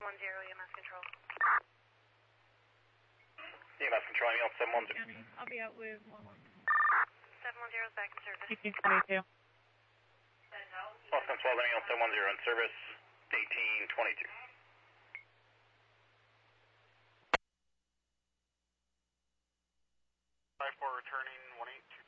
EMS control. EMS control, EMS 710. I'll be out with 11. 710 is back in service. 1822. Boston 12, EMS 710 in service, 1822. 54 returning, 1822.